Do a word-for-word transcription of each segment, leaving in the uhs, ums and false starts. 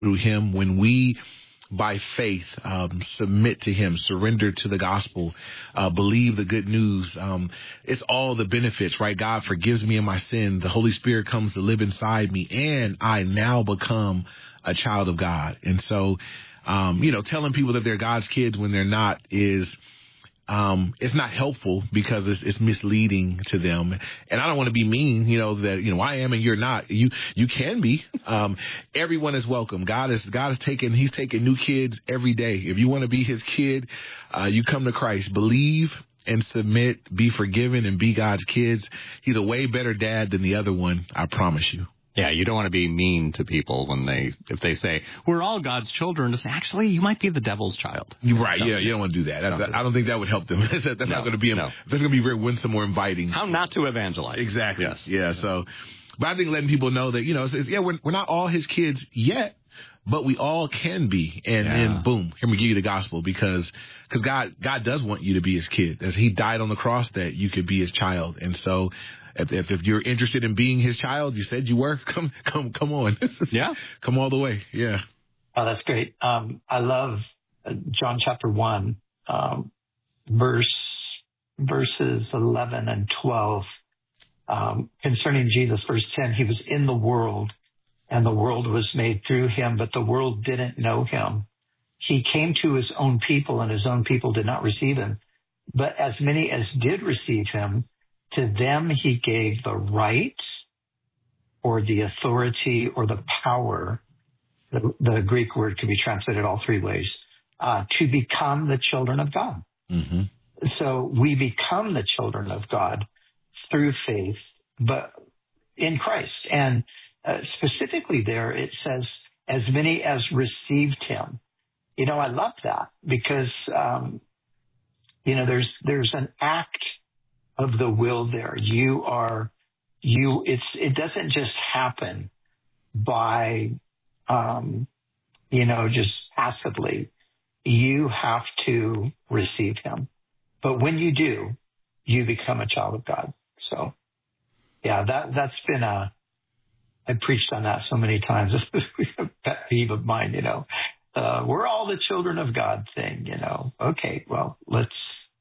through him. When we, by faith, um, submit to him, surrender to the gospel, uh, believe the good news. Um, it's all the benefits, right? God forgives me of my sins. The Holy Spirit comes to live inside me, and I now become a child of God. And so, um, you know, telling people that they're God's kids when they're not is, Um, it's not helpful because it's, it's misleading to them. And I don't want to be mean, you know, that, you know, I am and you're not. You, you can be. Um, everyone is welcome. God is, God is taking, he's taking new kids every day. If you want to be his kid, uh, you come to Christ, believe and submit, be forgiven and be God's kids. He's a way better dad than the other one. I promise you. Yeah, you don't want to be mean to people when they, if they say, we're all God's children, to say, actually, you might be the devil's child. You're right, don't, yeah, you don't want to do that. That, that. I don't think that would help them. that's that's no, not going to be, no. That's going to be very winsome or inviting. How not to evangelize. Exactly. Yes. Yeah, so, but I think letting people know that, you know, it's, it's, yeah, we're, we're not all his kids yet, but we all can be. And then, yeah. boom, here we give you the gospel because, because God, God does want you to be his kid. As he died on the cross that you could be his child. And so, If, if if you're interested in being his child, you said you were, come come come on. Yeah. Come all the way. Yeah. Oh, that's great. Um, I love John chapter one, um, verse verses eleven and twelve. Um, concerning Jesus, verse ten, he was in the world and the world was made through him, but the world didn't know him. He came to his own people and his own people did not receive him. But as many as did receive him, to them he gave the right or the authority or the power, the, the Greek word can be translated all three ways, uh, to become the children of God. Mm-hmm. So we become the children of God through faith, but in Christ. And uh, specifically there it says, as many as received him. You know, I love that because, um, you know, there's there's an act of the will there. You are, you, it's, it doesn't just happen by, um, you know, just passively. You have to receive him. But when you do, you become a child of God. So yeah, that, that's been a, I preached on that so many times. It's a pet peeve of mine, you know, uh, we're all the children of God thing, you know. Okay, well, let's,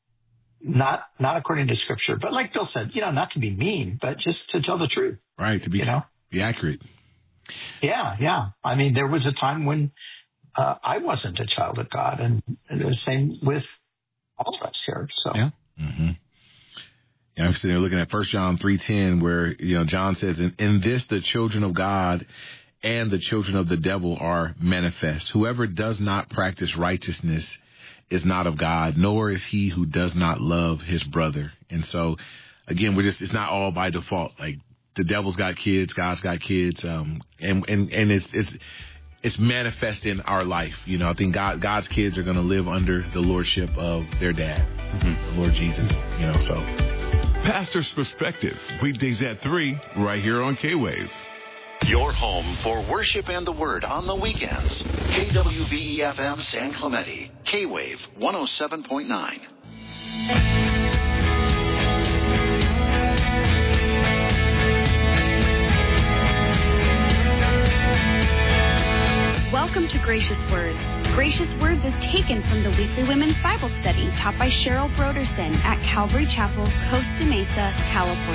Not not according to Scripture, but like Bill said, you know, not to be mean, but just to tell the truth. Right, to be, you know? be accurate. Yeah, yeah. I mean, there was a time when uh, I wasn't a child of God, and, and the same with all of us here. So, yeah. Mm-hmm. Yeah, I'm sitting there looking at First John three ten, where, you know, John says, in, in this the children of God and the children of the devil are manifest. Whoever does not practice righteousness is not of God, nor is he who does not love his brother. And so, again, we're just, it's not all by default. Like, the devil's got kids, God's got kids, um, and, and, and it's, it's, it's manifest in our life. You know, I think God, God's kids are going to live under the lordship of their dad, mm-hmm. the Lord Jesus, you know, so. Pastor's Perspective, weekdays at three, right here on K-Wave. Your home for worship and the word on the weekends. K W B E F M San Clemente. K-Wave one oh seven point nine. Welcome to Gracious Words. Gracious Words is taken from the weekly women's Bible study taught by Cheryl Broderson at Calvary Chapel, Costa Mesa, California.